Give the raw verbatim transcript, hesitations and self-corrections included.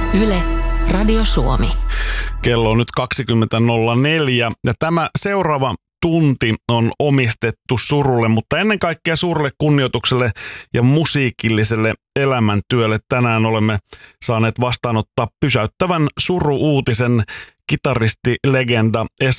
Yle, Radio Suomi. Kello on nyt kaksikymmentä nolla neljä ja tämä seuraava tunti on omistettu surulle, mutta ennen kaikkea suurelle kunnioitukselle ja musiikilliselle elämäntyölle. Tänään olemme saaneet vastaanottaa pysäyttävän suru-uutisen. Kitaristilegenda